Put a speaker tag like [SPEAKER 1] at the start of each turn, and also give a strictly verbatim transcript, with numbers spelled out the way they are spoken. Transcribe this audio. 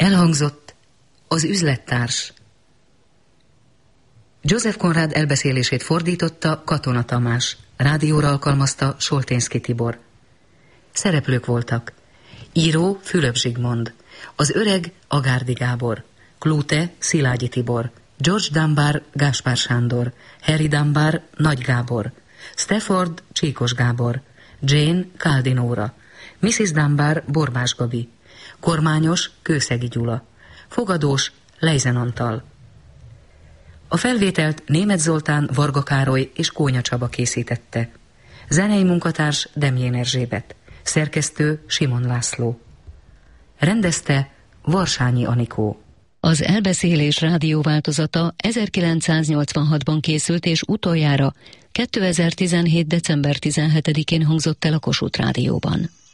[SPEAKER 1] Elhangzott az üzlettárs. József Konrád elbeszélését fordította Katona Tamás, rádióra alkalmazta Solténszky Tibor. Szereplők voltak: író Fülöp Zsigmond, az öreg Agárdi Gábor, Klute Szilágyi Tibor, George Dunbar Gáspár Sándor, Harry Dunbar Nagy Gábor, Stafford Csíkos Gábor, Jane Káldi Nóra, missziz Dunbar Borbás Gabi, kormányos Kőszegi Gyula, fogadós Lejzen Antal. A felvételt Németh Zoltán, Varga Károly és Kónya Csaba készítette. Zenei munkatárs Demjén Erzsébet, szerkesztő Simon László. Rendezte Varsányi Anikó.
[SPEAKER 2] Az elbeszélés rádióváltozata ezerkilencszáznyolcvanhatban készült, és utoljára kétezer-tizenhét. december tizenhetedikén hangzott el a Kossuth Rádióban.